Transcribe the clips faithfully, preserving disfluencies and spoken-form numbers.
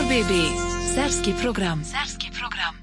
B B. Serbski program. Serbski program.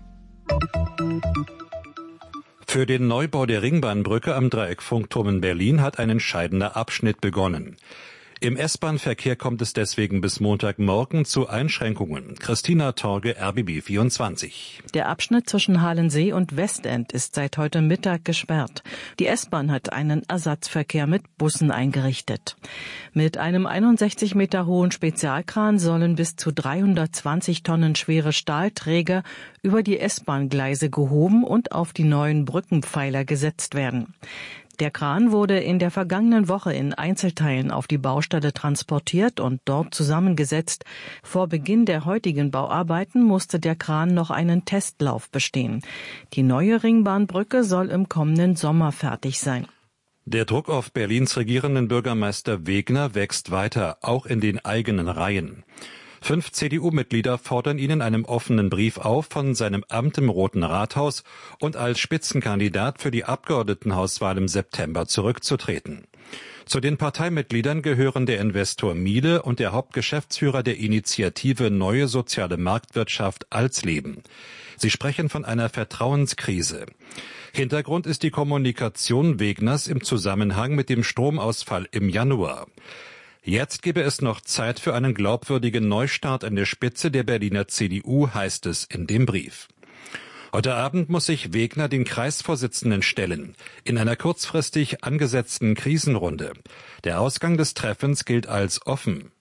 Für den Neubau der Ringbahnbrücke am Dreieckfunkturm in Berlin hat ein entscheidender Abschnitt begonnen. Im S-Bahn-Verkehr kommt es deswegen bis Montagmorgen zu Einschränkungen. Christina Torge, R B B vierundzwanzig. Der Abschnitt zwischen Halensee und Westend ist seit heute Mittag gesperrt. Die S-Bahn hat einen Ersatzverkehr mit Bussen eingerichtet. Mit einem einundsechzig Meter hohen Spezialkran sollen bis zu dreihundertzwanzig Tonnen schwere Stahlträger über die S-Bahn-Gleise gehoben und auf die neuen Brückenpfeiler gesetzt werden. Der Kran wurde in der vergangenen Woche in Einzelteilen auf die Baustelle transportiert und dort zusammengesetzt. Vor Beginn der heutigen Bauarbeiten musste der Kran noch einen Testlauf bestehen. Die neue Ringbahnbrücke soll im kommenden Sommer fertig sein. Der Druck auf Berlins regierenden Bürgermeister Wegner wächst weiter, auch in den eigenen Reihen. Fünf C D U-Mitglieder fordern ihn in einem offenen Brief auf, von seinem Amt im Roten Rathaus und als Spitzenkandidat für die Abgeordnetenhauswahl im September zurückzutreten. Zu den Parteimitgliedern gehören der Investor Miele und der Hauptgeschäftsführer der Initiative Neue Soziale Marktwirtschaft Alsleben. Sie sprechen von einer Vertrauenskrise. Hintergrund ist die Kommunikation Wegners im Zusammenhang mit dem Stromausfall im Januar. Jetzt gebe es noch Zeit für einen glaubwürdigen Neustart an der Spitze der Berliner C D U, heißt es in dem Brief. Heute Abend muss sich Wegner den Kreisvorsitzenden stellen, in einer kurzfristig angesetzten Krisenrunde. Der Ausgang des Treffens gilt als offen.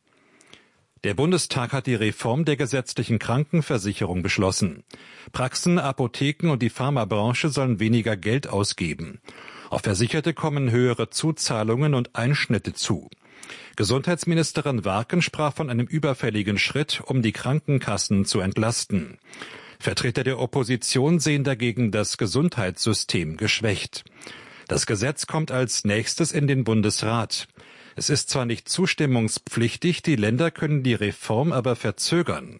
Der Bundestag hat die Reform der gesetzlichen Krankenversicherung beschlossen. Praxen, Apotheken und die Pharmabranche sollen weniger Geld ausgeben. Auf Versicherte kommen höhere Zuzahlungen und Einschnitte zu. Gesundheitsministerin Warken sprach von einem überfälligen Schritt, um die Krankenkassen zu entlasten. Vertreter der Opposition sehen dagegen das Gesundheitssystem geschwächt. Das Gesetz kommt als nächstes in den Bundesrat. Es ist zwar nicht zustimmungspflichtig, die Länder können die Reform aber verzögern.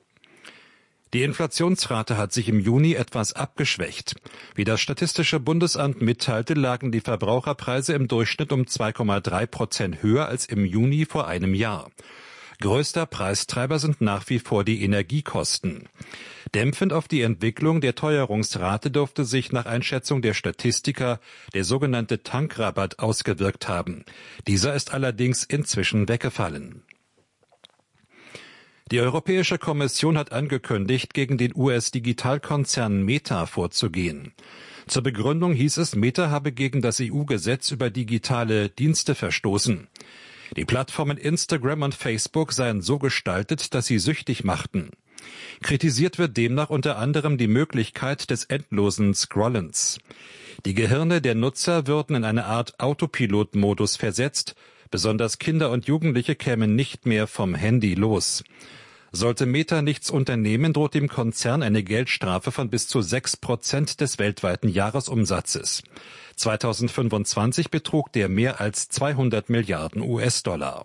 Die Inflationsrate hat sich im Juni etwas abgeschwächt. Wie das Statistische Bundesamt mitteilte, lagen die Verbraucherpreise im Durchschnitt um zwei Komma drei Prozent höher als im Juni vor einem Jahr. Größter Preistreiber sind nach wie vor die Energiekosten. Dämpfend auf die Entwicklung der Teuerungsrate dürfte sich nach Einschätzung der Statistiker der sogenannte Tankrabatt ausgewirkt haben. Dieser ist allerdings inzwischen weggefallen. Die Europäische Kommission hat angekündigt, gegen den U S-Digitalkonzern Meta vorzugehen. Zur Begründung hieß es, Meta habe gegen das E U-Gesetz über digitale Dienste verstoßen. Die Plattformen Instagram und Facebook seien so gestaltet, dass sie süchtig machten. Kritisiert wird demnach unter anderem die Möglichkeit des endlosen Scrollens. Die Gehirne der Nutzer würden in eine Art Autopilot-Modus versetzt. Besonders Kinder und Jugendliche kämen nicht mehr vom Handy los. Sollte Meta nichts unternehmen, droht dem Konzern eine Geldstrafe von bis zu sechs Prozent des weltweiten Jahresumsatzes. zweitausendfünfundzwanzig betrug der mehr als zweihundert Milliarden U S-Dollar.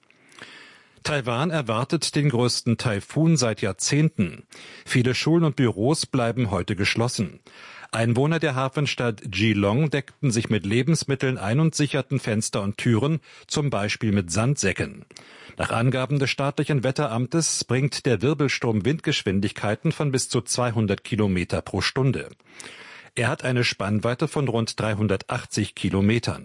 Taiwan erwartet den größten Taifun seit Jahrzehnten. Viele Schulen und Büros bleiben heute geschlossen. Einwohner der Hafenstadt Geelong deckten sich mit Lebensmitteln ein und sicherten Fenster und Türen, zum Beispiel mit Sandsäcken. Nach Angaben des staatlichen Wetteramtes bringt der Wirbelsturm Windgeschwindigkeiten von bis zu zweihundert Kilometer pro Stunde. Er hat eine Spannweite von rund dreihundertachtzig Kilometern.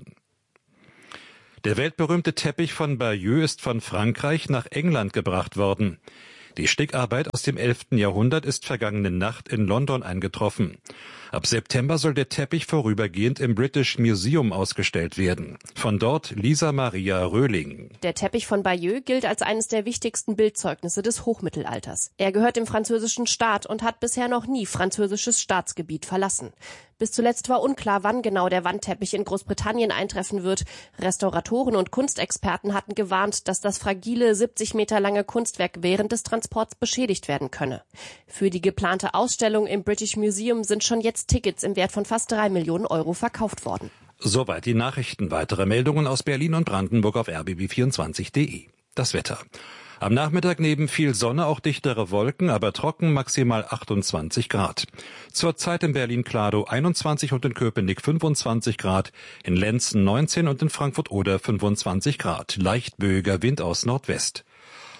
Der weltberühmte Teppich von Bayeux ist von Frankreich nach England gebracht worden. Die Stickarbeit aus dem elften Jahrhundert ist vergangene Nacht in London eingetroffen. Ab September soll der Teppich vorübergehend im British Museum ausgestellt werden. Von dort Lisa Maria Röhling. Der Teppich von Bayeux gilt als eines der wichtigsten Bildzeugnisse des Hochmittelalters. Er gehört dem französischen Staat und hat bisher noch nie französisches Staatsgebiet verlassen. Bis zuletzt war unklar, wann genau der Wandteppich in Großbritannien eintreffen wird. Restauratoren und Kunstexperten hatten gewarnt, dass das fragile, siebzig Meter lange Kunstwerk während des Transports beschädigt werden könne. Für die geplante Ausstellung im British Museum sind schon jetzt Tickets im Wert von fast drei Millionen Euro verkauft worden. Soweit die Nachrichten. Weitere Meldungen aus Berlin und Brandenburg auf r b b vierundzwanzig punkt de. Das Wetter. Am Nachmittag neben viel Sonne auch dichtere Wolken, aber trocken, maximal achtundzwanzig Grad. Zurzeit in Berlin-Kladow einundzwanzig und in Köpenick fünfundzwanzig Grad, in Lenzen neunzehn und in Frankfurt-Oder fünfundzwanzig Grad. Leicht böiger Wind aus Nordwest.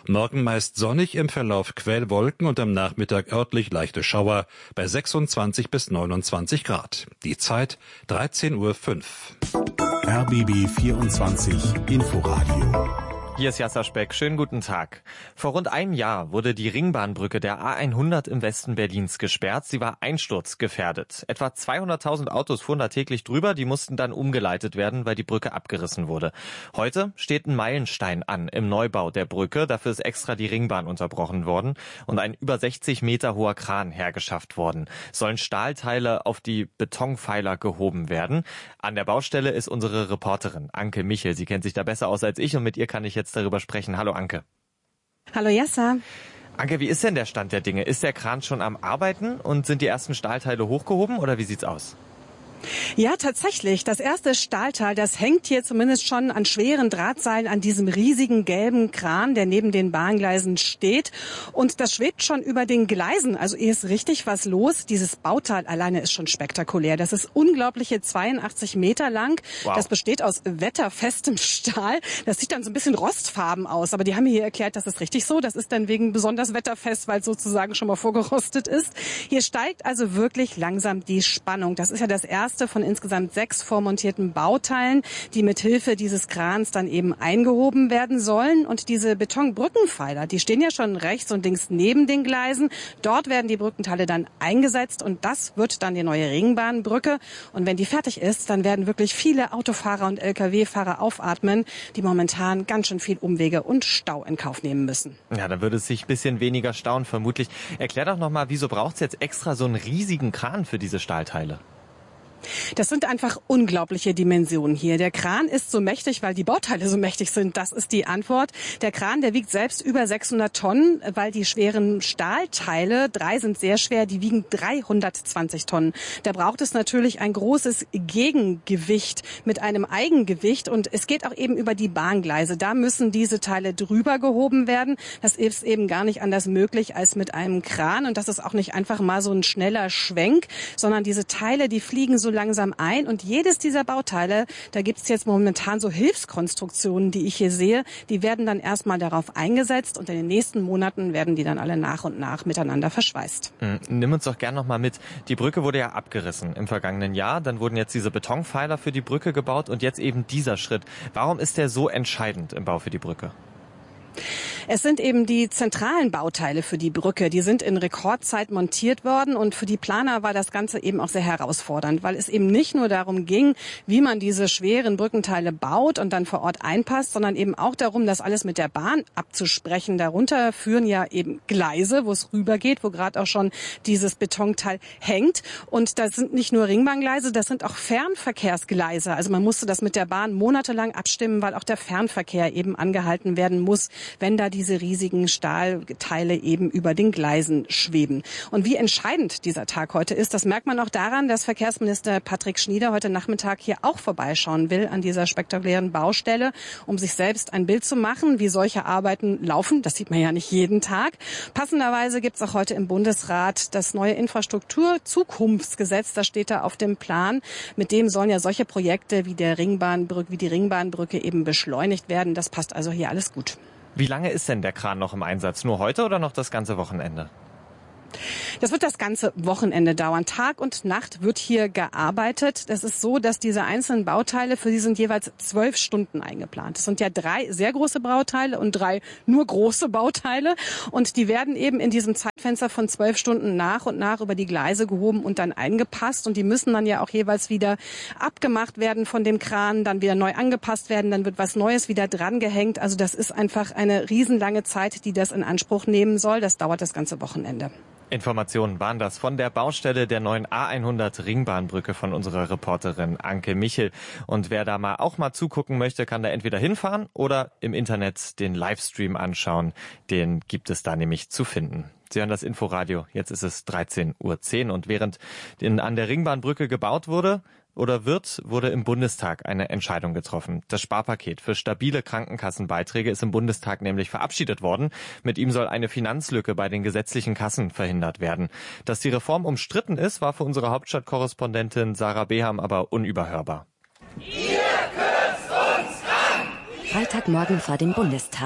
Morgen meist sonnig, im Verlauf Quellwolken und am Nachmittag örtlich leichte Schauer bei sechsundzwanzig bis neunundzwanzig Grad. Die Zeit dreizehn Uhr fünf. R B B vierundzwanzig Inforadio. Hier ist Jasser Speck. Schönen guten Tag. Vor rund einem Jahr wurde die Ringbahnbrücke der A hundert im Westen Berlins gesperrt. Sie war einsturzgefährdet. Etwa zweihunderttausend Autos fuhren da täglich drüber. Die mussten dann umgeleitet werden, weil die Brücke abgerissen wurde. Heute steht ein Meilenstein an im Neubau der Brücke. Dafür ist extra die Ringbahn unterbrochen worden und ein über sechzig Meter hoher Kran hergeschafft worden. Sollen Stahlteile auf die Betonpfeiler gehoben werden. An der Baustelle ist unsere Reporterin Anke Michel. Sie kennt sich da besser aus als ich und mit ihr kann ich jetzt darüber sprechen. Hallo Anke. Hallo Jasser. Anke, wie ist denn der Stand der Dinge? Ist der Kran schon am Arbeiten und sind die ersten Stahlteile hochgehoben oder wie sieht's aus? Ja, tatsächlich. Das erste Stahlteil, das hängt hier zumindest schon an schweren Drahtseilen an diesem riesigen gelben Kran, der neben den Bahngleisen steht. Und das schwebt schon über den Gleisen. Also hier ist richtig was los. Dieses Bauteil alleine ist schon spektakulär. Das ist unglaubliche zweiundachtzig Meter lang. Wow. Das besteht aus wetterfestem Stahl. Das sieht dann so ein bisschen rostfarben aus. Aber die haben mir hier erklärt, das ist richtig so. Das ist dann wegen besonders wetterfest, weil es sozusagen schon mal vorgerostet ist. Hier steigt also wirklich langsam die Spannung. Das ist ja das erste von insgesamt sechs vormontierten Bauteilen, die mit Hilfe dieses Krans dann eben eingehoben werden sollen. Und diese Betonbrückenpfeiler, die stehen ja schon rechts und links neben den Gleisen. Dort werden die Brückenteile dann eingesetzt und das wird dann die neue Ringbahnbrücke. Und wenn die fertig ist, dann werden wirklich viele Autofahrer und L K W-Fahrer aufatmen, die momentan ganz schön viel Umwege und Stau in Kauf nehmen müssen. Ja, dann würde es sich ein bisschen weniger stauen vermutlich. Erklär doch nochmal, wieso braucht es jetzt extra so einen riesigen Kran für diese Stahlteile? Das sind einfach unglaubliche Dimensionen hier. Der Kran ist so mächtig, weil die Bauteile so mächtig sind. Das ist die Antwort. Der Kran, der wiegt selbst über sechshundert Tonnen, weil die schweren Stahlteile, drei sind sehr schwer, die wiegen dreihundertzwanzig Tonnen. Da braucht es natürlich ein großes Gegengewicht mit einem Eigengewicht. Und es geht auch eben über die Bahngleise. Da müssen diese Teile drüber gehoben werden. Das ist eben gar nicht anders möglich als mit einem Kran. Und das ist auch nicht einfach mal so ein schneller Schwenk, sondern diese Teile, die fliegen so langsam ein und jedes dieser Bauteile, da gibt es jetzt momentan so Hilfskonstruktionen, die ich hier sehe, die werden dann erstmal darauf eingesetzt und in den nächsten Monaten werden die dann alle nach und nach miteinander verschweißt. Mhm. Nimm uns doch gern noch mal mit. Die Brücke wurde ja abgerissen im vergangenen Jahr, dann wurden jetzt diese Betonpfeiler für die Brücke gebaut und jetzt eben dieser Schritt. Warum ist der so entscheidend im Bau für die Brücke? Es sind eben die zentralen Bauteile für die Brücke. Die sind in Rekordzeit montiert worden und für die Planer war das Ganze eben auch sehr herausfordernd, weil es eben nicht nur darum ging, wie man diese schweren Brückenteile baut und dann vor Ort einpasst, sondern eben auch darum, das alles mit der Bahn abzusprechen. Darunter führen ja eben Gleise, wo es rübergeht, wo gerade auch schon dieses Betonteil hängt. Und das sind nicht nur Ringbahngleise, das sind auch Fernverkehrsgleise. Also man musste das mit der Bahn monatelang abstimmen, weil auch der Fernverkehr eben angehalten werden muss, wenn da diese riesigen Stahlteile eben über den Gleisen schweben. Und wie entscheidend dieser Tag heute ist, das merkt man auch daran, dass Verkehrsminister Patrick Schnieder heute Nachmittag hier auch vorbeischauen will an dieser spektakulären Baustelle, um sich selbst ein Bild zu machen, wie solche Arbeiten laufen. Das sieht man ja nicht jeden Tag. Passenderweise gibt es auch heute im Bundesrat das neue Infrastruktur-Zukunftsgesetz. Das steht da auf dem Plan. Mit dem sollen ja solche Projekte wie der Ringbahnbrücke, wie die Ringbahnbrücke eben beschleunigt werden. Das passt also hier alles gut. Wie lange ist denn der Kran noch im Einsatz? Nur heute oder noch das ganze Wochenende? Das wird das ganze Wochenende dauern. Tag und Nacht wird hier gearbeitet. Das ist so, dass diese einzelnen Bauteile, für die sind jeweils zwölf Stunden eingeplant. Es sind ja drei sehr große Bauteile und drei nur große Bauteile. Und die werden eben in diesem Zeitfenster von zwölf Stunden nach und nach über die Gleise gehoben und dann eingepasst. Und die müssen dann ja auch jeweils wieder abgemacht werden von dem Kran, dann wieder neu angepasst werden. Dann wird was Neues wieder dran gehängt. Also das ist einfach eine riesenlange Zeit, die das in Anspruch nehmen soll. Das dauert das ganze Wochenende. Informationen waren das von der Baustelle der neuen A hundert Ringbahnbrücke von unserer Reporterin Anke Michel. Und wer da mal auch mal zugucken möchte, kann da entweder hinfahren oder im Internet den Livestream anschauen. Den gibt es da nämlich zu finden. Sie hören das Inforadio. Jetzt ist es dreizehn Uhr zehn und während in, an der Ringbahnbrücke gebaut wurde, oder wird, wurde im Bundestag eine Entscheidung getroffen. Das Sparpaket für stabile Krankenkassenbeiträge ist im Bundestag nämlich verabschiedet worden. Mit ihm soll eine Finanzlücke bei den gesetzlichen Kassen verhindert werden. Dass die Reform umstritten ist, war für unsere Hauptstadtkorrespondentin Sarah Beham aber unüberhörbar. Ihr kürzt uns krank! Freitagmorgen vor dem Bundestag.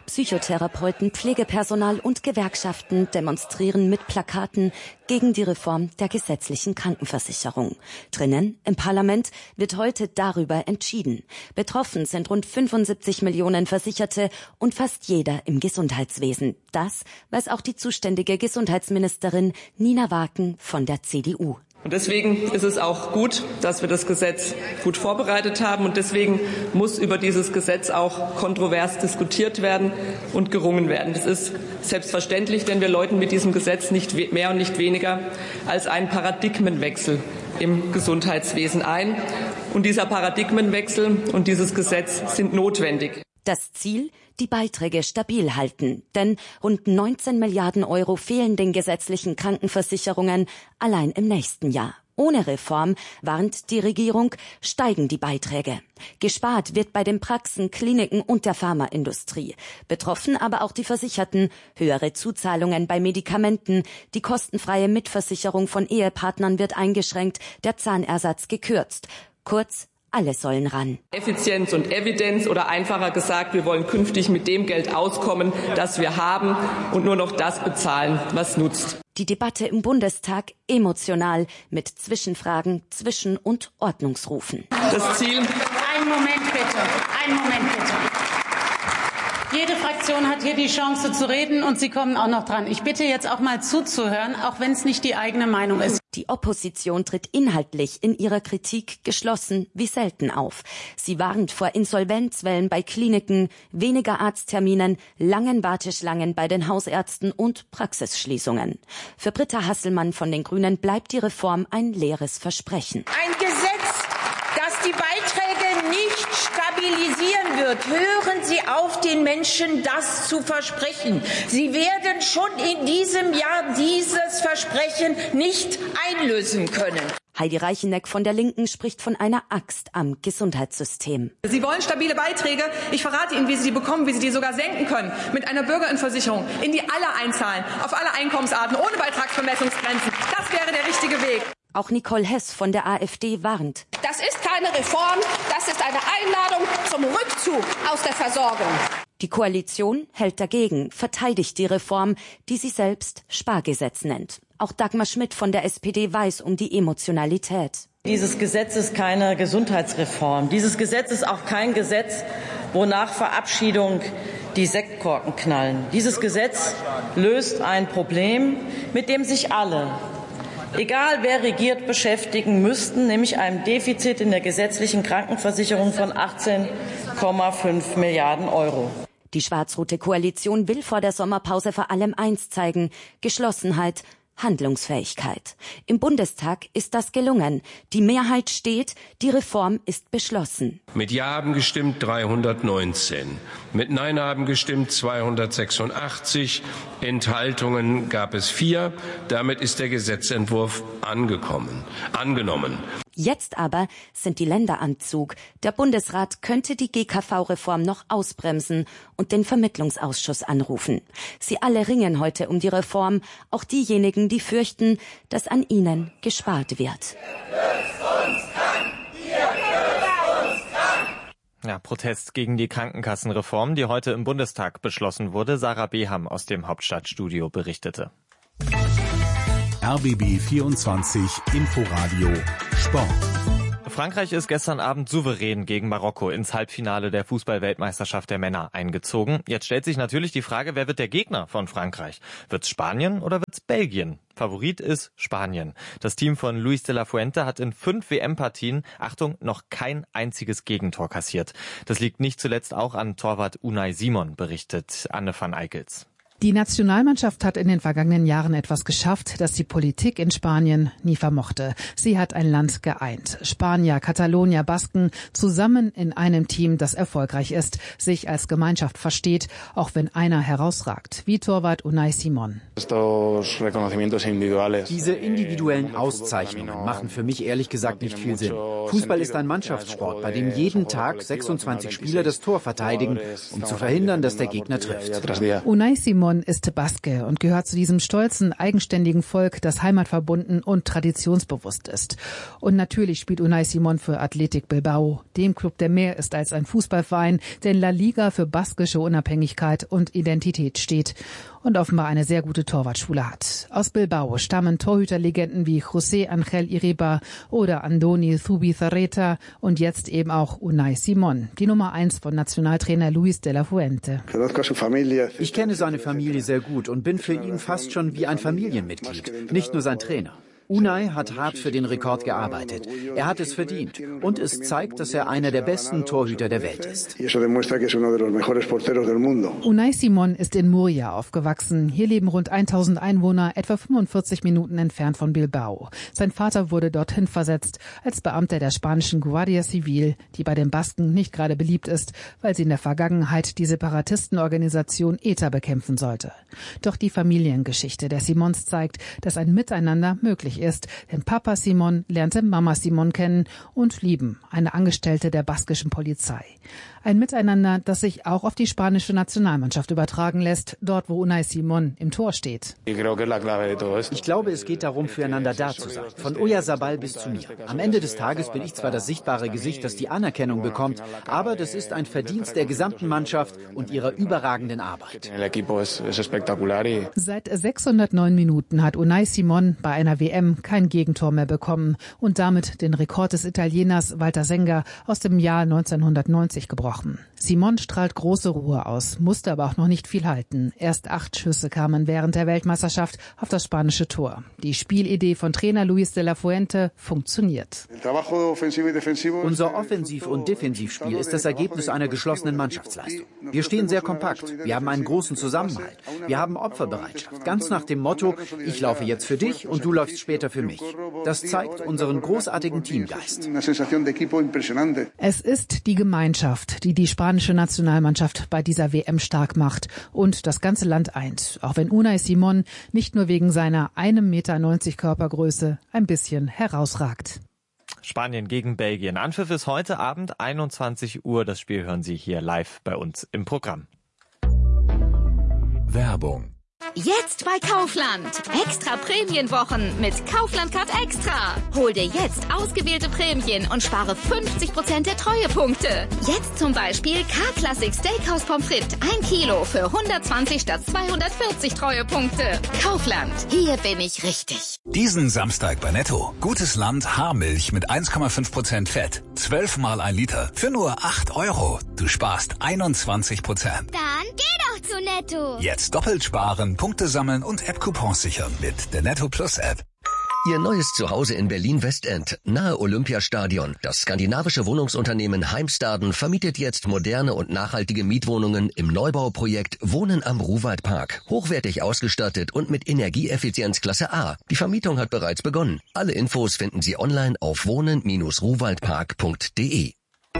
Psychotherapeuten, Pflegepersonal und Gewerkschaften demonstrieren mit Plakaten gegen die Reform der gesetzlichen Krankenversicherung. Drinnen im Parlament wird heute darüber entschieden. Betroffen sind rund fünfundsiebzig Millionen Versicherte und fast jeder im Gesundheitswesen. Das weiß auch die zuständige Gesundheitsministerin Nina Waken von der C D U. Und deswegen ist es auch gut, dass wir das Gesetz gut vorbereitet haben. Und deswegen muss über dieses Gesetz auch kontrovers diskutiert werden und gerungen werden. Das ist selbstverständlich, denn wir läuten mit diesem Gesetz nicht mehr und nicht weniger als einen Paradigmenwechsel im Gesundheitswesen ein. Und dieser Paradigmenwechsel und dieses Gesetz sind notwendig. Das Ziel? Die Beiträge stabil halten. Denn rund neunzehn Milliarden Euro fehlen den gesetzlichen Krankenversicherungen allein im nächsten Jahr. Ohne Reform, warnt die Regierung, steigen die Beiträge. Gespart wird bei den Praxen, Kliniken und der Pharmaindustrie. Betroffen aber auch die Versicherten. Höhere Zuzahlungen bei Medikamenten. Die kostenfreie Mitversicherung von Ehepartnern wird eingeschränkt. Der Zahnersatz gekürzt. Kurz, alle sollen ran. Effizienz und Evidenz oder einfacher gesagt, wir wollen künftig mit dem Geld auskommen, das wir haben und nur noch das bezahlen, was nutzt. Die Debatte im Bundestag emotional mit Zwischenfragen, Zwischen- und Ordnungsrufen. Das Ziel. Einen Moment bitte, einen Moment bitte. Jede Fraktion hat hier die Chance zu reden und Sie kommen auch noch dran. Ich bitte jetzt auch mal zuzuhören, auch wenn es nicht die eigene Meinung ist. Die Opposition tritt inhaltlich in ihrer Kritik geschlossen wie selten auf. Sie warnt vor Insolvenzwellen bei Kliniken, weniger Arztterminen, langen Warteschlangen bei den Hausärzten und Praxisschließungen. Für Britta Hasselmann von den Grünen bleibt die Reform ein leeres Versprechen. Ein Gesetz, das die Beiträge nicht stabilisieren wird. Hören Sie auf, den Menschen das zu versprechen. Sie werden schon in diesem Jahr dieses Versprechen nicht einlösen können. Heidi Reicheneck von der Linken spricht von einer Axt am Gesundheitssystem. Sie wollen stabile Beiträge. Ich verrate Ihnen, wie Sie die bekommen, wie Sie die sogar senken können. Mit einer Bürgerinnenversicherung, in die alle einzahlen, auf alle Einkommensarten, ohne Beitragsvermessungsgrenzen. Das wäre der richtige Weg. Auch Nicole Hess von der AfD warnt. Das ist keine Reform, das ist eine Einladung zum Rückzug aus der Versorgung. Die Koalition hält dagegen, verteidigt die Reform, die sie selbst Spargesetz nennt. Auch Dagmar Schmidt von der S P D weiß um die Emotionalität. Dieses Gesetz ist keine Gesundheitsreform. Dieses Gesetz ist auch kein Gesetz, wo nach Verabschiedung die Sektkorken knallen. Dieses Gesetz löst ein Problem, mit dem sich alle, egal wer regiert, beschäftigen müssten, nämlich einem Defizit in der gesetzlichen Krankenversicherung von achtzehn Komma fünf Milliarden Euro. Die schwarz-rote Koalition will vor der Sommerpause vor allem eins zeigen: Geschlossenheit, Handlungsfähigkeit. Im Bundestag ist das gelungen. Die Mehrheit steht, die Reform ist beschlossen. Mit Ja haben gestimmt dreihundertneunzehn, mit Nein haben gestimmt zweihundertsechsundachtzig, Enthaltungen gab es vier. Damit ist der Gesetzentwurf angekommen, angenommen. Jetzt aber sind die Länder am Zug. Der Bundesrat könnte die G K V-Reform noch ausbremsen und den Vermittlungsausschuss anrufen. Sie alle ringen heute um die Reform, auch diejenigen, die fürchten, dass an ihnen gespart wird. Ja, Protest gegen die Krankenkassenreform, die heute im Bundestag beschlossen wurde. Sarah Beham aus dem Hauptstadtstudio berichtete. R B B vierundzwanzig Inforadio Sport. Frankreich ist gestern Abend souverän gegen Marokko ins Halbfinale der Fußball-Weltmeisterschaft der Männer eingezogen. Jetzt stellt sich natürlich die Frage, wer wird der Gegner von Frankreich? Wird's Spanien oder wird's Belgien? Favorit ist Spanien. Das Team von Luis de la Fuente hat in fünf W M-Partien, Achtung, noch kein einziges Gegentor kassiert. Das liegt nicht zuletzt auch an Torwart Unai Simon, berichtet Anne van Eickels. Die Nationalmannschaft hat in den vergangenen Jahren etwas geschafft, das die Politik in Spanien nie vermochte. Sie hat ein Land geeint. Spanier, Katalonier, Basken zusammen in einem Team, das erfolgreich ist, sich als Gemeinschaft versteht, auch wenn einer herausragt, wie Torwart Unai Simon. Diese individuellen Auszeichnungen machen für mich ehrlich gesagt nicht viel Sinn. Fußball ist ein Mannschaftssport, bei dem jeden Tag sechsundzwanzig Spieler das Tor verteidigen, um zu verhindern, dass der Gegner trifft. Unai Simon Simón ist Baske und gehört zu diesem stolzen, eigenständigen Volk, das heimatverbunden und traditionsbewusst ist. Und natürlich spielt Unai Simón für Athletic Bilbao, dem Club, der mehr ist als ein Fußballverein, der in La Liga für baskische Unabhängigkeit und Identität steht und offenbar eine sehr gute Torwartschule hat. Aus Bilbao stammen Torhüterlegenden wie José Ángel Iribar oder Andoni Zubizarreta und jetzt eben auch Unai Simón, die Nummer eins von Nationaltrainer Luis de la Fuente. Ich kenne seine Familie sehr gut und bin für ihn fast schon wie ein Familienmitglied, nicht nur sein Trainer. Unai hat hart für den Rekord gearbeitet. Er hat es verdient. Und es zeigt, dass er einer der besten Torhüter der Welt ist. Unai Simón ist in Murcia aufgewachsen. Hier leben rund tausend Einwohner, etwa fünfundvierzig Minuten entfernt von Bilbao. Sein Vater wurde dorthin versetzt als Beamter der spanischen Guardia Civil, die bei den Basken nicht gerade beliebt ist, weil sie in der Vergangenheit die Separatistenorganisation E T A bekämpfen sollte. Doch die Familiengeschichte der Simons zeigt, dass ein Miteinander möglich ist, denn Papa Simón lernte Mama Simón kennen und lieben, eine Angestellte der baskischen Polizei. Ein Miteinander, das sich auch auf die spanische Nationalmannschaft übertragen lässt, dort wo Unai Simón im Tor steht. Ich glaube, es geht darum, füreinander da zu sein, von Oyarzabal bis zu mir. Am Ende des Tages bin ich zwar das sichtbare Gesicht, das die Anerkennung bekommt, aber das ist ein Verdienst der gesamten Mannschaft und ihrer überragenden Arbeit. Seit sechshundertneun Minuten hat Unai Simón bei einer W M kein Gegentor mehr bekommen und damit den Rekord des Italieners Walter Senga aus dem Jahr neunzehnhundertneunzig gebrochen. Simón strahlt große Ruhe aus, musste aber auch noch nicht viel halten. Erst acht Schüsse kamen während der Weltmeisterschaft auf das spanische Tor. Die Spielidee von Trainer Luis de la Fuente funktioniert. Unser Offensiv- und Defensivspiel ist das Ergebnis einer geschlossenen Mannschaftsleistung. Wir stehen sehr kompakt, wir haben einen großen Zusammenhalt, wir haben Opferbereitschaft, ganz nach dem Motto, ich laufe jetzt für dich und du läufst später für mich. Das zeigt unseren großartigen Teamgeist. Es ist die Gemeinschaft, die die spanische Nationalmannschaft bei dieser W M stark macht und das ganze Land eint, auch wenn Unai Simón nicht nur wegen seiner ein Meter neunzig Körpergröße ein bisschen herausragt. Spanien gegen Belgien. Anpfiff ist heute Abend einundzwanzig Uhr. Das Spiel hören Sie hier live bei uns im Programm. Werbung. Jetzt bei Kaufland. Extra Prämienwochen mit Kaufland Card Extra. Hol dir jetzt ausgewählte Prämien und spare fünfzig Prozent der Treuepunkte. Jetzt zum Beispiel K-Classic Steakhouse Pommes frites ein Kilo für hundertzwanzig statt zweihundertvierzig Treuepunkte. Kaufland. Hier bin ich richtig. Diesen Samstag bei Netto. Gutes Land Haarmilch mit eins Komma fünf Prozent Fett. Zwölf Mal ein Liter für nur acht Euro. Du sparst einundzwanzig Prozent. Dann geh doch zu Netto. Jetzt doppelt sparen, Punkte sammeln und App-Coupons sichern mit der Netto Plus App. Ihr neues Zuhause in Berlin-Westend, nahe Olympiastadion. Das skandinavische Wohnungsunternehmen Heimstaden vermietet jetzt moderne und nachhaltige Mietwohnungen im Neubauprojekt Wohnen am Ruhwaldpark. Hochwertig ausgestattet und mit Energieeffizienz Klasse A. Die Vermietung hat bereits begonnen. Alle Infos finden Sie online auf wohnen Bindestrich ruhwaldpark punkt de.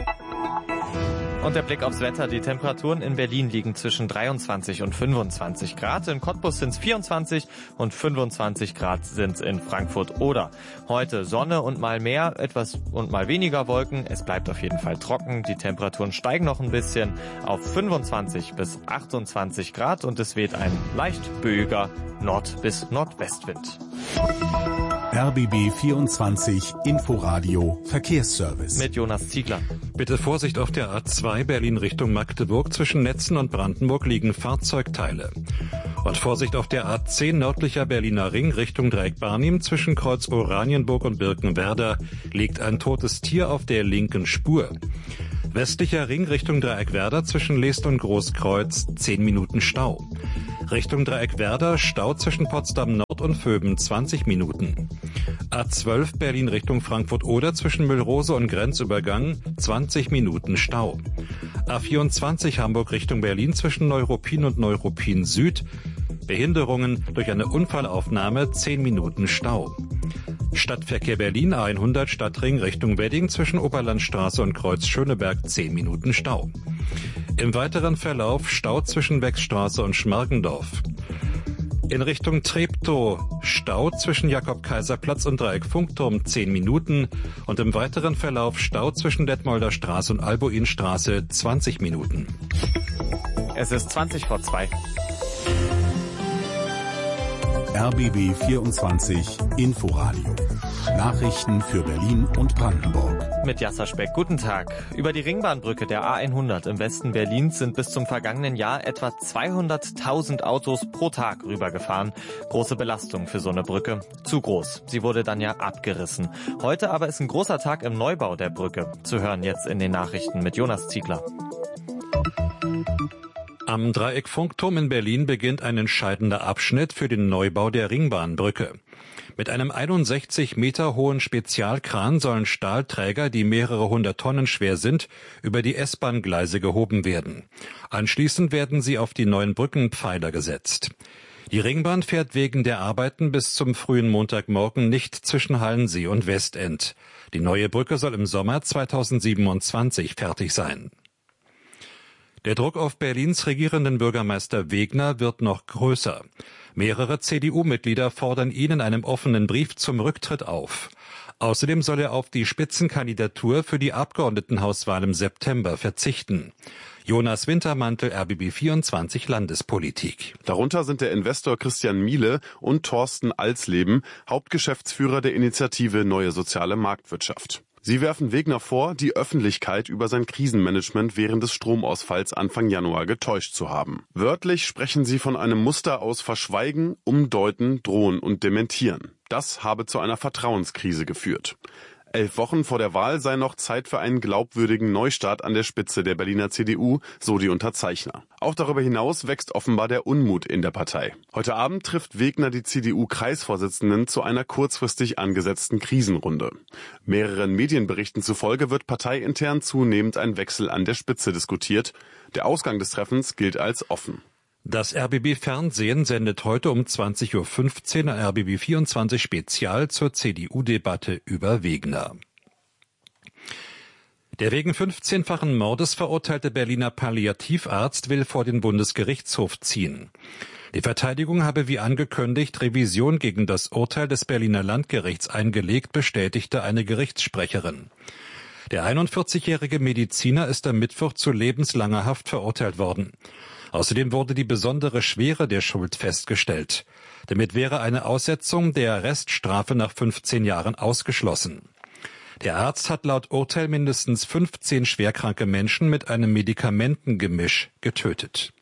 Und der Blick aufs Wetter. Die Temperaturen in Berlin liegen zwischen dreiundzwanzig und fünfundzwanzig Grad. In Cottbus sind es vierundzwanzig und fünfundzwanzig Grad sind es in Frankfurt oder. Heute Sonne und mal mehr, etwas und mal weniger Wolken. Es bleibt auf jeden Fall trocken. Die Temperaturen steigen noch ein bisschen auf fünfundzwanzig bis achtundzwanzig Grad und es weht ein leicht böiger Nord- bis Nordwestwind. R B B vierundzwanzig Inforadio Verkehrsservice. Mit Jonas Ziegler. Bitte Vorsicht auf der A zwei Berlin Richtung Magdeburg. Zwischen Netzen und Brandenburg liegen Fahrzeugteile. Und Vorsicht auf der A zehn nördlicher Berliner Ring Richtung Dreieck Barnim. Zwischen Kreuz Oranienburg und Birkenwerder liegt ein totes Tier auf der linken Spur. Westlicher Ring Richtung Dreieck Werder zwischen Leest und Großkreuz zehn Minuten Stau. Richtung Dreieck Werder Stau zwischen Potsdam Nord und Vöben zwanzig Minuten. A zwölf Berlin Richtung Frankfurt-Oder zwischen Müllrose und Grenzübergang zwanzig Minuten Stau. A vierundzwanzig Hamburg Richtung Berlin zwischen Neuruppin und Neuruppin Süd. Behinderungen durch eine Unfallaufnahme zehn Minuten Stau. Stadtverkehr Berlin A hundert Stadtring Richtung Wedding zwischen Oberlandstraße und Kreuz Schöneberg zehn Minuten Stau. Im weiteren Verlauf Stau zwischen Wechstraße und Schmargendorf. In Richtung Treptow Stau zwischen Jakob-Kaiser-Platz und Dreieck Funkturm zehn Minuten und im weiteren Verlauf Stau zwischen Detmolder Straße und Albuinstraße zwanzig Minuten. Es ist zwanzig vor zwei. R B B vierundzwanzig Inforadio. Nachrichten für Berlin und Brandenburg. Mit Jasser Speck, guten Tag. Über die Ringbahnbrücke der A hundert im Westen Berlins sind bis zum vergangenen Jahr etwa zweihunderttausend Autos pro Tag rübergefahren. Große Belastung für so eine Brücke. Zu groß. Sie wurde dann ja abgerissen. Heute aber ist ein großer Tag im Neubau der Brücke. Zu hören jetzt in den Nachrichten mit Jonas Ziegler. Am Dreieck-Funkturm in Berlin beginnt ein entscheidender Abschnitt für den Neubau der Ringbahnbrücke. Mit einem einundsechzig Meter hohen Spezialkran sollen Stahlträger, die mehrere hundert Tonnen schwer sind, über die S-Bahn-Gleise gehoben werden. Anschließend werden sie auf die neuen Brückenpfeiler gesetzt. Die Ringbahn fährt wegen der Arbeiten bis zum frühen Montagmorgen nicht zwischen Halensee und Westend. Die neue Brücke soll im Sommer zweitausendsiebenundzwanzig fertig sein. Der Druck auf Berlins regierenden Bürgermeister Wegner wird noch größer. Mehrere C D U-Mitglieder fordern ihn in einem offenen Brief zum Rücktritt auf. Außerdem soll er auf die Spitzenkandidatur für die Abgeordnetenhauswahl im September verzichten. Jonas Wintermantel, R B B vierundzwanzig Landespolitik. Darunter sind der Investor Christian Miele und Thorsten Alsleben, Hauptgeschäftsführer der Initiative Neue Soziale Marktwirtschaft. Sie werfen Wegner vor, die Öffentlichkeit über sein Krisenmanagement während des Stromausfalls Anfang Januar getäuscht zu haben. Wörtlich sprechen sie von einem Muster aus Verschweigen, Umdeuten, Drohen und Dementieren. Das habe zu einer Vertrauenskrise geführt. Elf Wochen vor der Wahl sei noch Zeit für einen glaubwürdigen Neustart an der Spitze der Berliner C D U, so die Unterzeichner. Auch darüber hinaus wächst offenbar der Unmut in der Partei. Heute Abend trifft Wegner die C D U-Kreisvorsitzenden zu einer kurzfristig angesetzten Krisenrunde. Mehreren Medienberichten zufolge wird parteiintern zunehmend ein Wechsel an der Spitze diskutiert. Der Ausgang des Treffens gilt als offen. Das R B B Fernsehen sendet heute um zwanzig Uhr fünfzehn ein R B B vierundzwanzig Spezial zur C D U-Debatte über Wegner. Der wegen fünfzehnfachen Mordes verurteilte Berliner Palliativarzt will vor den Bundesgerichtshof ziehen. Die Verteidigung habe wie angekündigt Revision gegen das Urteil des Berliner Landgerichts eingelegt, bestätigte eine Gerichtssprecherin. Der einundvierzigjährige Mediziner ist am Mittwoch zu lebenslanger Haft verurteilt worden. Außerdem wurde die besondere Schwere der Schuld festgestellt. Damit wäre eine Aussetzung der Reststrafe nach fünfzehn Jahren ausgeschlossen. Der Arzt hat laut Urteil mindestens fünfzehn schwerkranke Menschen mit einem Medikamentengemisch getötet.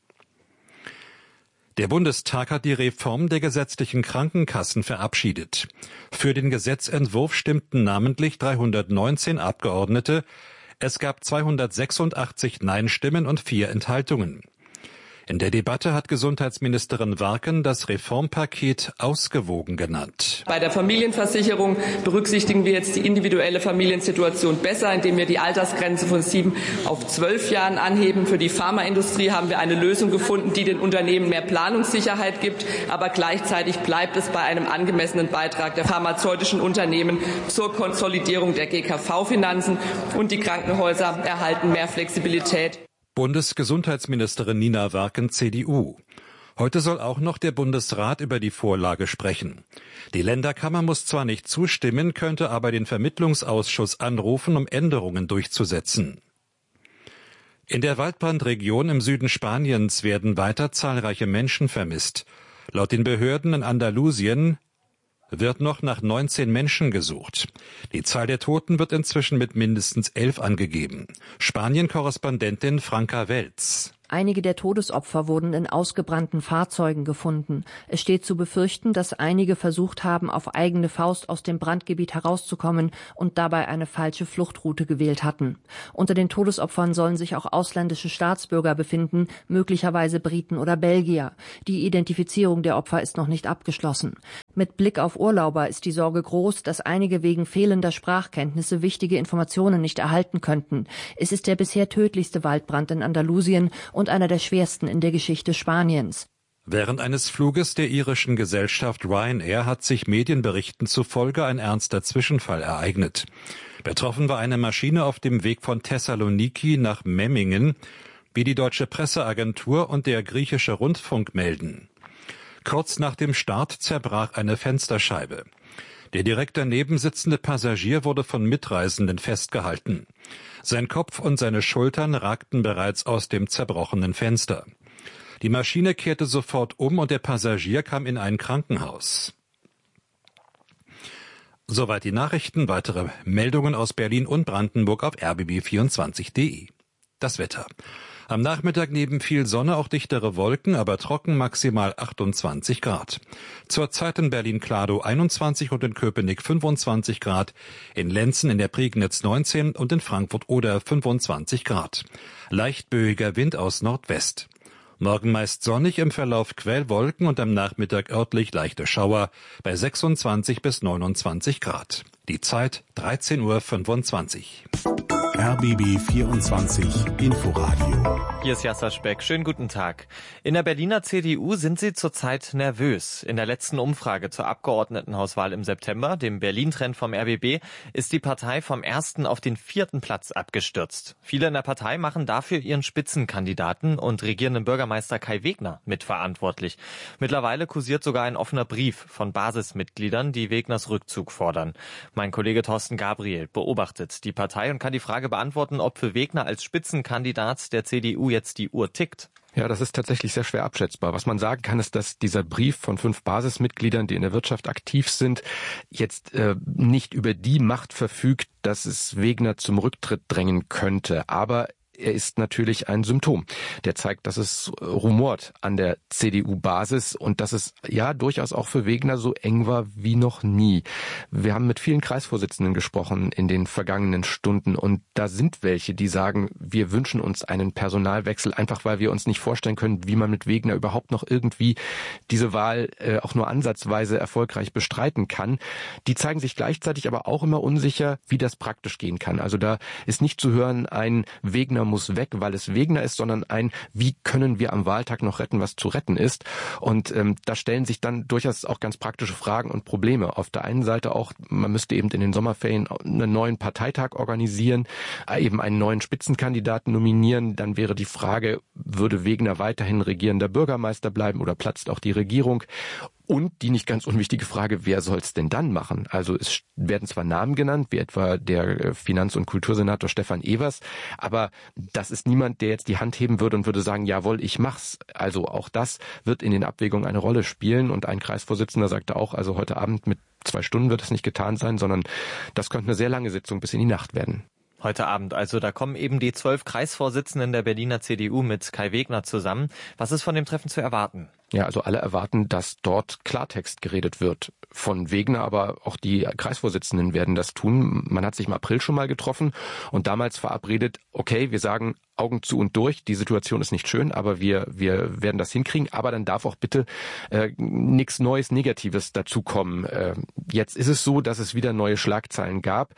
Der Bundestag hat die Reform der gesetzlichen Krankenkassen verabschiedet. Für den Gesetzentwurf stimmten namentlich dreihundertneunzehn Abgeordnete. Es gab zweihundertsechsundachtzig Nein-Stimmen und vier Enthaltungen. In der Debatte hat Gesundheitsministerin Warken das Reformpaket ausgewogen genannt. Bei der Familienversicherung berücksichtigen wir jetzt die individuelle Familiensituation besser, indem wir die Altersgrenze von sieben auf zwölf Jahren anheben. Für die Pharmaindustrie haben wir eine Lösung gefunden, die den Unternehmen mehr Planungssicherheit gibt, aber gleichzeitig bleibt es bei einem angemessenen Beitrag der pharmazeutischen Unternehmen zur Konsolidierung der G K V-Finanzen, und die Krankenhäuser erhalten mehr Flexibilität. Bundesgesundheitsministerin Nina Warken, C D U. Heute soll auch noch der Bundesrat über die Vorlage sprechen. Die Länderkammer muss zwar nicht zustimmen, könnte aber den Vermittlungsausschuss anrufen, um Änderungen durchzusetzen. In der Waldbrandregion im Süden Spaniens werden weiter zahlreiche Menschen vermisst. Laut den Behörden in Andalusien wird noch nach neunzehn Menschen gesucht. Die Zahl der Toten wird inzwischen mit mindestens elf angegeben. Spanien-Korrespondentin Franka Welz. Einige der Todesopfer wurden in ausgebrannten Fahrzeugen gefunden. Es steht zu befürchten, dass einige versucht haben, auf eigene Faust aus dem Brandgebiet herauszukommen und dabei eine falsche Fluchtroute gewählt hatten. Unter den Todesopfern sollen sich auch ausländische Staatsbürger befinden, möglicherweise Briten oder Belgier. Die Identifizierung der Opfer ist noch nicht abgeschlossen. Mit Blick auf Urlauber ist die Sorge groß, dass einige wegen fehlender Sprachkenntnisse wichtige Informationen nicht erhalten könnten. Es ist der bisher tödlichste Waldbrand in Andalusien und einer der schwersten in der Geschichte Spaniens. Während eines Fluges der irischen Gesellschaft Ryanair hat sich Medienberichten zufolge ein ernster Zwischenfall ereignet. Betroffen war eine Maschine auf dem Weg von Thessaloniki nach Memmingen, wie die deutsche Presseagentur und der griechische Rundfunk melden. Kurz nach dem Start zerbrach eine Fensterscheibe. Der direkt daneben sitzende Passagier wurde von Mitreisenden festgehalten. Sein Kopf und seine Schultern ragten bereits aus dem zerbrochenen Fenster. Die Maschine kehrte sofort um und der Passagier kam in ein Krankenhaus. Soweit die Nachrichten. Weitere Meldungen aus Berlin und Brandenburg auf r b b vierundzwanzig punkt d e. Das Wetter. Am Nachmittag neben viel Sonne auch dichtere Wolken, aber trocken, maximal achtundzwanzig Grad. Zurzeit in Berlin-Kladow einundzwanzig und in Köpenick fünfundzwanzig Grad, in Lenzen in der Prignitz neunzehn und in Frankfurt-Oder fünfundzwanzig Grad. Leicht böiger Wind aus Nordwest. Morgen meist sonnig, im Verlauf Quellwolken und am Nachmittag örtlich leichte Schauer bei sechsundzwanzig bis neunundzwanzig Grad. Die Zeit dreizehn Uhr fünfundzwanzig. R B B vierundzwanzig Inforadio. Hier ist Jasser Speck. Schönen guten Tag. In der Berliner C D U sind sie zurzeit nervös. In der letzten Umfrage zur Abgeordnetenhauswahl im September, dem Berlin-Trend vom R B B, ist die Partei vom ersten auf den vierten Platz abgestürzt. Viele in der Partei machen dafür ihren Spitzenkandidaten und regierenden Bürgermeister Kai Wegner mitverantwortlich. Mittlerweile kursiert sogar ein offener Brief von Basismitgliedern, die Wegners Rückzug fordern. Mein Kollege Thorsten Gabriel beobachtet die Partei und kann die Frage beantworten, ob für Wegner als Spitzenkandidat der C D U jetzt die Uhr tickt. Ja, das ist tatsächlich sehr schwer abschätzbar. Was man sagen kann, ist, dass dieser Brief von fünf Basismitgliedern, die in der Wirtschaft aktiv sind, jetzt äh, nicht über die Macht verfügt, dass es Wegner zum Rücktritt drängen könnte. Aber er ist natürlich ein Symptom. Der zeigt, dass es rumort an der C D U-Basis und dass es ja durchaus auch für Wegner so eng war wie noch nie. Wir haben mit vielen Kreisvorsitzenden gesprochen in den vergangenen Stunden und da sind welche, die sagen, wir wünschen uns einen Personalwechsel, einfach weil wir uns nicht vorstellen können, wie man mit Wegner überhaupt noch irgendwie diese Wahl äh, auch nur ansatzweise erfolgreich bestreiten kann. Die zeigen sich gleichzeitig aber auch immer unsicher, wie das praktisch gehen kann. Also da ist nicht zu hören, ein Wegner muss weg, weil es Wegner ist, sondern ein, wie können wir am Wahltag noch retten, was zu retten ist. Und ähm, da stellen sich dann durchaus auch ganz praktische Fragen und Probleme. Auf der einen Seite auch, man müsste eben in den Sommerferien einen neuen Parteitag organisieren, eben einen neuen Spitzenkandidaten nominieren. Dann wäre die Frage, würde Wegner weiterhin regierender Bürgermeister bleiben oder platzt auch die Regierung? Und die nicht ganz unwichtige Frage, wer soll es denn dann machen? Also es werden zwar Namen genannt, wie etwa der Finanz- und Kultursenator Stefan Evers, aber das ist niemand, der jetzt die Hand heben würde und würde sagen, jawohl, ich mach's. Also auch das wird in den Abwägungen eine Rolle spielen. Und ein Kreisvorsitzender sagte auch, also heute Abend mit zwei Stunden wird es nicht getan sein, sondern das könnte eine sehr lange Sitzung bis in die Nacht werden. Heute Abend, also da kommen eben die zwölf Kreisvorsitzenden der Berliner C D U mit Kai Wegner zusammen. Was ist von dem Treffen zu erwarten? Ja, also alle erwarten, dass dort Klartext geredet wird. Von Wegner, aber auch die Kreisvorsitzenden werden das tun. Man hat sich im April schon mal getroffen und damals verabredet, okay, wir sagen Augen zu und durch, die Situation ist nicht schön, aber wir wir werden das hinkriegen. Aber dann darf auch bitte äh, nichts Neues, Negatives dazukommen. Äh, jetzt ist es so, dass es wieder neue Schlagzeilen gab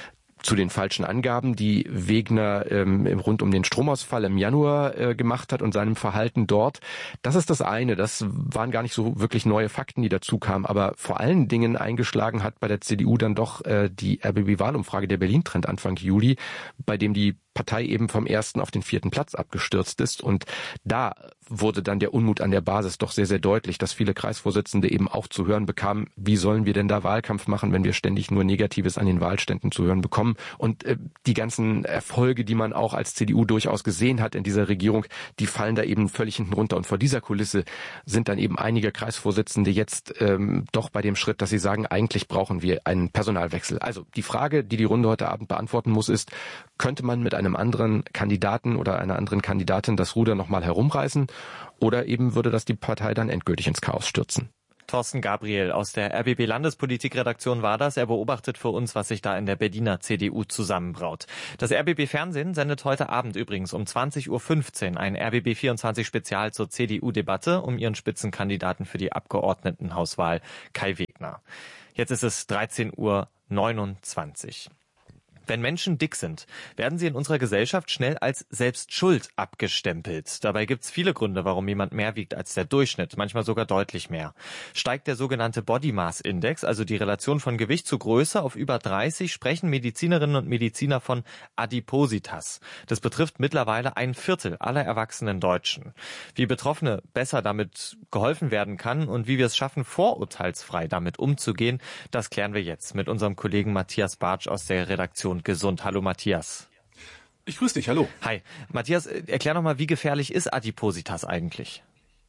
zu den falschen Angaben, die Wegner ähm, rund um den Stromausfall im Januar äh, gemacht hat und seinem Verhalten dort. Das ist das eine. Das waren gar nicht so wirklich neue Fakten, die dazu kamen. Aber vor allen Dingen eingeschlagen hat bei der C D U dann doch äh, die R B B-Wahlumfrage der Berlin-Trend Anfang Juli, bei dem die Partei eben vom ersten auf den vierten Platz abgestürzt ist. Und da wurde dann der Unmut an der Basis doch sehr, sehr deutlich, dass viele Kreisvorsitzende eben auch zu hören bekamen, wie sollen wir denn da Wahlkampf machen, wenn wir ständig nur Negatives an den Wahlständen zu hören bekommen. Und äh, die ganzen Erfolge, die man auch als C D U durchaus gesehen hat in dieser Regierung, die fallen da eben völlig hinten runter. Und vor dieser Kulisse sind dann eben einige Kreisvorsitzende jetzt ähm, doch bei dem Schritt, dass sie sagen, eigentlich brauchen wir einen Personalwechsel. Also die Frage, die die Runde heute Abend beantworten muss, ist, könnte man mit einem anderen Kandidaten oder einer anderen Kandidatin das Ruder nochmal herumreißen oder eben würde das die Partei dann endgültig ins Chaos stürzen? Thorsten Gabriel aus der R B B-Landespolitikredaktion war das. Er beobachtet für uns, was sich da in der Berliner C D U zusammenbraut. Das R B B-Fernsehen sendet heute Abend übrigens um zwanzig Uhr fünfzehn ein R B B vierundzwanzig Spezial zur C D U-Debatte um ihren Spitzenkandidaten für die Abgeordnetenhauswahl Kai Wegner. Jetzt ist es dreizehn Uhr neunundzwanzig. Wenn Menschen dick sind, werden sie in unserer Gesellschaft schnell als selbst schuld abgestempelt. Dabei gibt es viele Gründe, warum jemand mehr wiegt als der Durchschnitt, manchmal sogar deutlich mehr. Steigt der sogenannte Body Mass Index, also die Relation von Gewicht zu Größe, auf über dreißig, sprechen Medizinerinnen und Mediziner von Adipositas. Das betrifft mittlerweile ein Viertel aller erwachsenen Deutschen. Wie Betroffene besser damit geholfen werden kann und wie wir es schaffen, vorurteilsfrei damit umzugehen, das klären wir jetzt mit unserem Kollegen Matthias Bartsch aus der Redaktion Gesund. Hallo Matthias. Ich grüße dich, hallo. Hi. Matthias, erklär noch mal, wie gefährlich ist Adipositas eigentlich?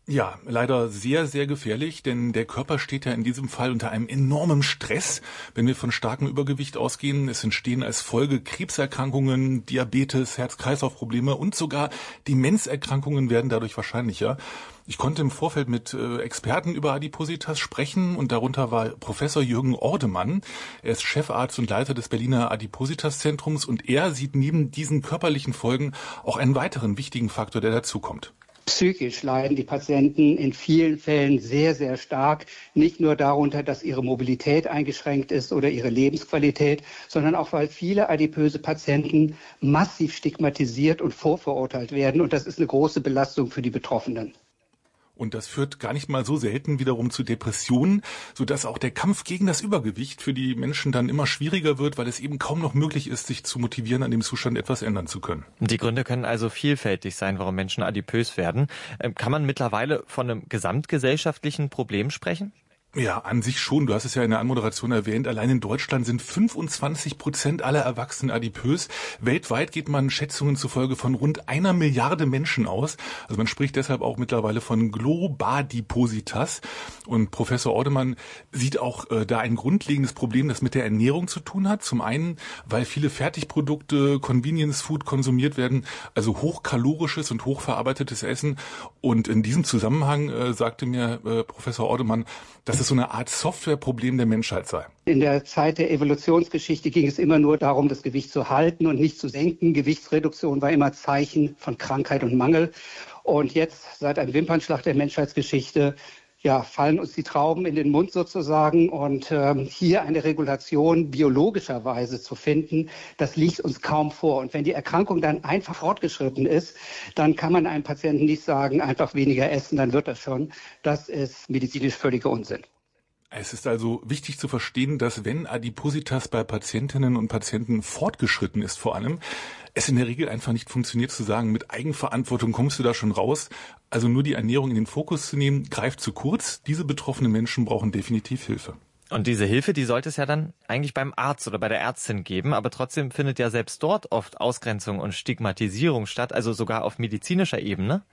Ja, leider sehr, sehr gefährlich, denn der Körper steht ja in diesem Fall unter einem enormen Stress. Wenn wir von starkem Übergewicht ausgehen, es entstehen als Folge Krebserkrankungen, Diabetes, Herz-Kreislauf-Probleme und sogar Demenzerkrankungen werden dadurch wahrscheinlicher. Ich konnte im Vorfeld mit äh, Experten über Adipositas sprechen und darunter war Professor Jürgen Ordemann. Er ist Chefarzt und Leiter des Berliner Adipositas-Zentrums und er sieht neben diesen körperlichen Folgen auch einen weiteren wichtigen Faktor, der dazukommt. Psychisch leiden die Patienten in vielen Fällen sehr, sehr stark. Nicht nur darunter, dass ihre Mobilität eingeschränkt ist oder ihre Lebensqualität, sondern auch, weil viele adipöse Patienten massiv stigmatisiert und vorverurteilt werden. Und das ist eine große Belastung für die Betroffenen. Und das führt gar nicht mal so selten wiederum zu Depressionen, sodass auch der Kampf gegen das Übergewicht für die Menschen dann immer schwieriger wird, weil es eben kaum noch möglich ist, sich zu motivieren, an dem Zustand etwas ändern zu können. Die Gründe können also vielfältig sein, warum Menschen adipös werden. Kann man mittlerweile von einem gesamtgesellschaftlichen Problem sprechen? Ja, an sich schon. Du hast es ja in der Anmoderation erwähnt. Allein in Deutschland sind fünfundzwanzig Prozent aller Erwachsenen adipös. Weltweit geht man Schätzungen zufolge von rund einer Milliarde Menschen aus. Also man spricht deshalb auch mittlerweile von Globadipositas. Und Professor Ordemann sieht auch äh, da ein grundlegendes Problem, das mit der Ernährung zu tun hat. Zum einen, weil viele Fertigprodukte, Convenience Food konsumiert werden, also hochkalorisches und hochverarbeitetes Essen. Und in diesem Zusammenhang äh, sagte mir äh, Professor Ordemann, dass es so eine Art Softwareproblem der Menschheit sei. In der Zeit der Evolutionsgeschichte ging es immer nur darum, das Gewicht zu halten und nicht zu senken. Gewichtsreduktion war immer Zeichen von Krankheit und Mangel. Und jetzt, seit einem Wimpernschlag der Menschheitsgeschichte, ja, fallen uns die Trauben in den Mund sozusagen. Und ähm, hier eine Regulation biologischerweise zu finden, das liegt uns kaum vor. Und wenn die Erkrankung dann einfach fortgeschritten ist, dann kann man einem Patienten nicht sagen, einfach weniger essen, dann wird das schon. Das ist medizinisch völliger Unsinn. Es ist also wichtig zu verstehen, dass wenn Adipositas bei Patientinnen und Patienten fortgeschritten ist vor allem, es in der Regel einfach nicht funktioniert zu sagen, mit Eigenverantwortung kommst du da schon raus. Also nur die Ernährung in den Fokus zu nehmen, greift zu kurz. Diese betroffenen Menschen brauchen definitiv Hilfe. Und diese Hilfe, die sollte es ja dann eigentlich beim Arzt oder bei der Ärztin geben, aber trotzdem findet ja selbst dort oft Ausgrenzung und Stigmatisierung statt, also sogar auf medizinischer Ebene.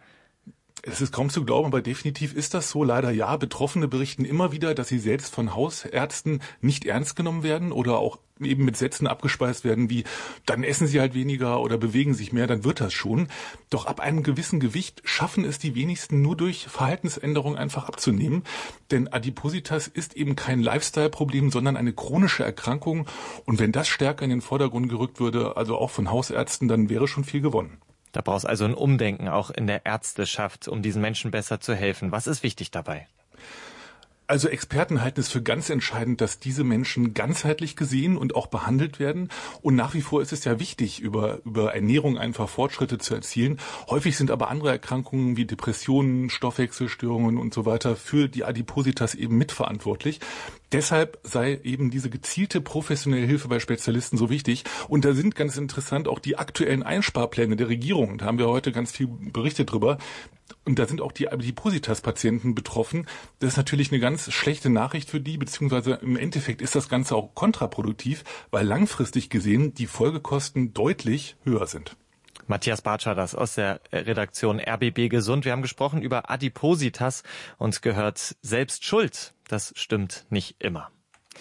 Es ist kaum zu glauben, aber definitiv ist das so. Leider ja. Betroffene berichten immer wieder, dass sie selbst von Hausärzten nicht ernst genommen werden oder auch eben mit Sätzen abgespeist werden wie, dann essen sie halt weniger oder bewegen sich mehr, dann wird das schon. Doch ab einem gewissen Gewicht schaffen es die wenigsten nur durch Verhaltensänderung einfach abzunehmen. Denn Adipositas ist eben kein Lifestyle-Problem, sondern eine chronische Erkrankung. Und wenn das stärker in den Vordergrund gerückt würde, also auch von Hausärzten, dann wäre schon viel gewonnen. Da braucht es also ein Umdenken auch in der Ärzteschaft, um diesen Menschen besser zu helfen. Was ist wichtig dabei? Also Experten halten es für ganz entscheidend, dass diese Menschen ganzheitlich gesehen und auch behandelt werden. Und nach wie vor ist es ja wichtig, über, über Ernährung einfach Fortschritte zu erzielen. Häufig sind aber andere Erkrankungen wie Depressionen, Stoffwechselstörungen und so weiter für die Adipositas eben mitverantwortlich. Deshalb sei eben diese gezielte professionelle Hilfe bei Spezialisten so wichtig. Und da sind ganz interessant auch die aktuellen Einsparpläne der Regierung. Da haben wir heute ganz viel berichtet drüber. Und da sind auch die Adipositas-Patienten betroffen. Das ist natürlich eine ganz schlechte Nachricht für die, beziehungsweise im Endeffekt ist das Ganze auch kontraproduktiv, weil langfristig gesehen die Folgekosten deutlich höher sind. Matthias Bartscher, das aus der Redaktion R B B Gesund. Wir haben gesprochen über Adipositas und gehört, selbst schuld. Das stimmt nicht immer.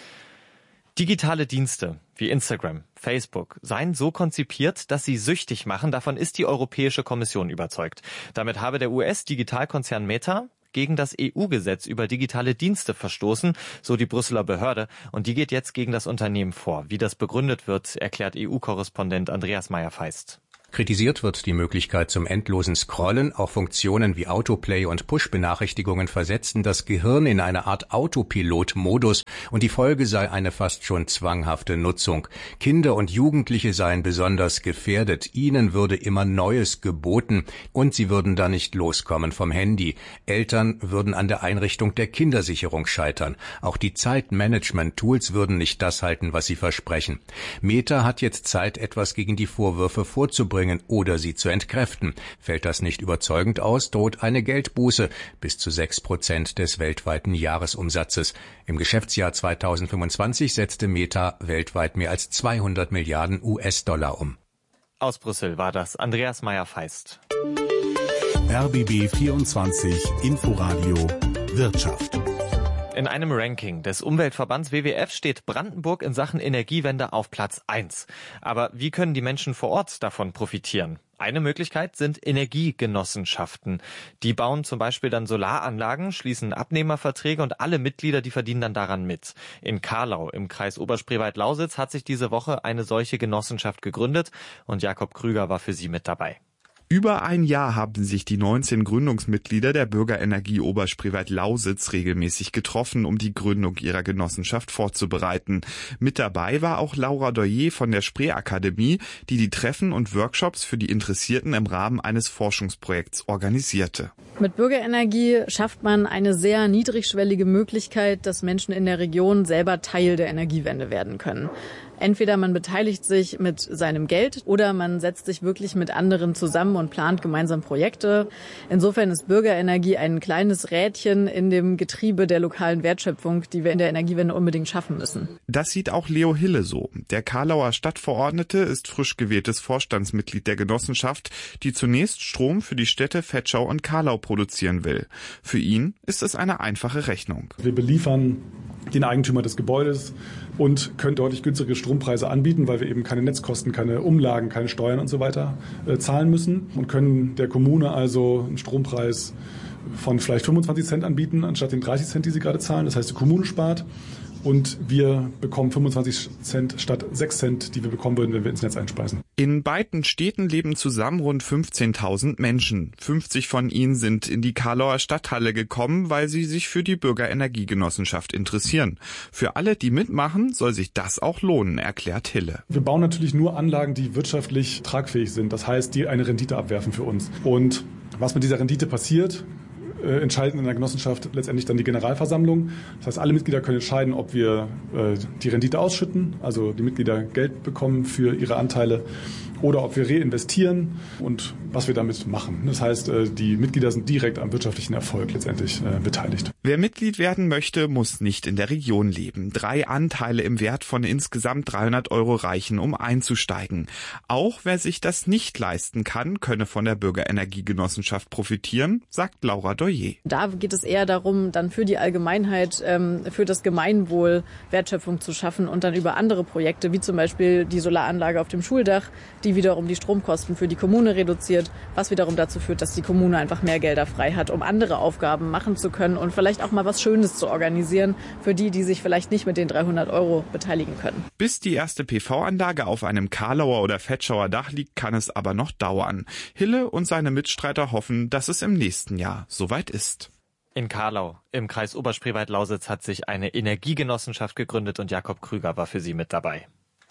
Digitale Dienste wie Instagram, Facebook seien so konzipiert, dass sie süchtig machen. Davon ist die Europäische Kommission überzeugt. Damit habe der U S-Digitalkonzern Meta gegen das E U-Gesetz über digitale Dienste verstoßen, so die Brüsseler Behörde. Und die geht jetzt gegen das Unternehmen vor. Wie das begründet wird, erklärt E U-Korrespondent Andreas Meyer-Feist. Kritisiert wird die Möglichkeit zum endlosen Scrollen. Auch Funktionen wie Autoplay und Push-Benachrichtigungen versetzen das Gehirn in eine Art Autopilot-Modus und die Folge sei eine fast schon zwanghafte Nutzung. Kinder und Jugendliche seien besonders gefährdet. Ihnen würde immer Neues geboten und sie würden da nicht loskommen vom Handy. Eltern würden an der Einrichtung der Kindersicherung scheitern. Auch die Zeitmanagement-Tools würden nicht das halten, was sie versprechen. Meta hat jetzt Zeit, etwas gegen die Vorwürfe vorzubringen oder sie zu entkräften. Fällt das nicht überzeugend aus, droht eine Geldbuße bis zu sechs Prozent des weltweiten Jahresumsatzes. Im Geschäftsjahr zweitausendfünfundzwanzig setzte Meta weltweit mehr als zweihundert Milliarden U S-Dollar um. Aus Brüssel war das Andreas Meyer-Feist. R B B vierundzwanzig Inforadio Wirtschaft. In einem Ranking des Umweltverbands W W F steht Brandenburg in Sachen Energiewende auf Platz eins. Aber wie können die Menschen vor Ort davon profitieren? Eine Möglichkeit sind Energiegenossenschaften. Die bauen zum Beispiel dann Solaranlagen, schließen Abnehmerverträge und alle Mitglieder, die verdienen dann daran mit. In Carlau im Kreis Oberspreewald-Lausitz hat sich diese Woche eine solche Genossenschaft gegründet und Jakob Krüger war für sie mit dabei. Über ein Jahr haben sich die neunzehn Gründungsmitglieder der Bürgerenergie Oberspreewald-Lausitz regelmäßig getroffen, um die Gründung ihrer Genossenschaft vorzubereiten. Mit dabei war auch Laura Doyer von der Spreeakademie, die die Treffen und Workshops für die Interessierten im Rahmen eines Forschungsprojekts organisierte. Mit Bürgerenergie schafft man eine sehr niedrigschwellige Möglichkeit, dass Menschen in der Region selber Teil der Energiewende werden können. Entweder man beteiligt sich mit seinem Geld oder man setzt sich wirklich mit anderen zusammen und plant gemeinsam Projekte. Insofern ist Bürgerenergie ein kleines Rädchen in dem Getriebe der lokalen Wertschöpfung, die wir in der Energiewende unbedingt schaffen müssen. Das sieht auch Leo Hille so. Der Carlauer Stadtverordnete ist frisch gewähltes Vorstandsmitglied der Genossenschaft, die zunächst Strom für die Städte Vetschau und Carlau produzieren will. Für ihn ist es eine einfache Rechnung. Wir beliefern den Eigentümer des Gebäudes und können deutlich günstigere Strompreise anbieten, weil wir eben keine Netzkosten, keine Umlagen, keine Steuern und so weiter äh, zahlen müssen und können der Kommune also einen Strompreis von vielleicht fünfundzwanzig Cent anbieten, anstatt den dreißig Cent, die sie gerade zahlen. Das heißt, die Kommune spart und wir bekommen fünfundzwanzig Cent statt sechs Cent, die wir bekommen würden, wenn wir ins Netz einspeisen. In beiden Städten leben zusammen rund fünfzehntausend Menschen. fünfzig von ihnen sind in die Carlauer Stadthalle gekommen, weil sie sich für die Bürgerenergiegenossenschaft interessieren. Für alle, die mitmachen, soll sich das auch lohnen, erklärt Hille. Wir bauen natürlich nur Anlagen, die wirtschaftlich tragfähig sind. Das heißt, die eine Rendite abwerfen für uns. Und was mit dieser Rendite passiert, äh, entscheiden in der Genossenschaft letztendlich dann die Generalversammlung. Das heißt, alle Mitglieder können entscheiden, ob wir äh, die Rendite ausschütten, also die Mitglieder Geld bekommen für ihre Anteile, oder ob wir reinvestieren und was wir damit machen. Das heißt, die Mitglieder sind direkt am wirtschaftlichen Erfolg letztendlich äh, beteiligt. Wer Mitglied werden möchte, muss nicht in der Region leben. Drei Anteile im Wert von insgesamt dreihundert Euro reichen, um einzusteigen. Auch wer sich das nicht leisten kann, könne von der Bürgerenergiegenossenschaft profitieren, sagt Laura Doyer. Da geht es eher darum, dann für die Allgemeinheit, ähm, für das Gemeinwohl Wertschöpfung zu schaffen und dann über andere Projekte, wie zum Beispiel die Solaranlage auf dem Schuldach, die wiederum die Stromkosten für die Kommune reduziert, was wiederum dazu führt, dass die Kommune einfach mehr Gelder frei hat, um andere Aufgaben machen zu können und vielleicht auch mal was Schönes zu organisieren für die, die sich vielleicht nicht mit den dreihundert Euro beteiligen können. Bis die erste P V-Anlage auf einem Carlauer oder Vetschauer Dach liegt, kann es aber noch dauern. Hille und seine Mitstreiter hoffen, dass es im nächsten Jahr soweit ist. In Carlau im Kreis Oberspreewald-Lausitz hat sich eine Energiegenossenschaft gegründet und Jakob Krüger war für sie mit dabei.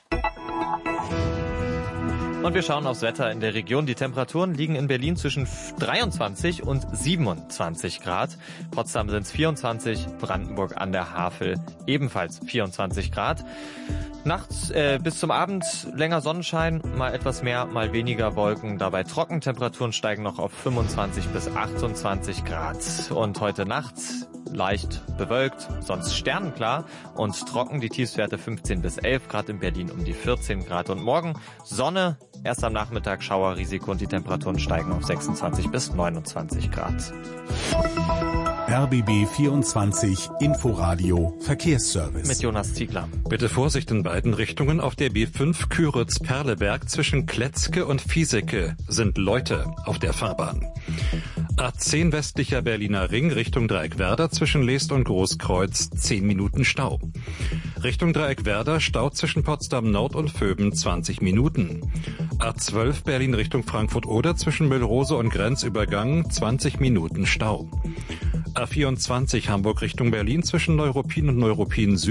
Und wir schauen aufs Wetter in der Region. Die Temperaturen liegen in Berlin zwischen dreiundzwanzig und siebenundzwanzig Grad. Potsdam sind es vierundzwanzig, Brandenburg an der Havel ebenfalls vierundzwanzig Grad. Nachts äh, bis zum Abend länger Sonnenschein, mal etwas mehr, mal weniger Wolken. Dabei trocken, Temperaturen steigen noch auf fünfundzwanzig bis achtundzwanzig Grad. Und heute Nacht leicht bewölkt, sonst sternenklar und trocken. Die Tiefstwerte fünfzehn bis elf Grad, in Berlin um die vierzehn Grad. Und morgen Sonne, erst am Nachmittag Schauerrisiko und die Temperaturen steigen auf sechsundzwanzig bis neunundzwanzig Grad. R B B vierundzwanzig Inforadio Verkehrsservice. Mit Jonas Ziegler. Bitte Vorsicht in beiden Richtungen. Auf der B fünf Küritz-Perleberg zwischen Kletzke und Fiesecke sind Leute auf der Fahrbahn. A zehn westlicher Berliner Ring Richtung Dreieckwerder zwischen Leest und Großkreuz zehn Minuten Stau. Richtung Dreieckwerder Stau zwischen Potsdam Nord und Vöben zwanzig Minuten. A zwölf Berlin Richtung Frankfurt-Oder zwischen Müllrose und Grenzübergang zwanzig Minuten Stau. A vierundzwanzig Hamburg Richtung Berlin zwischen Neuruppin und Neuruppin Süd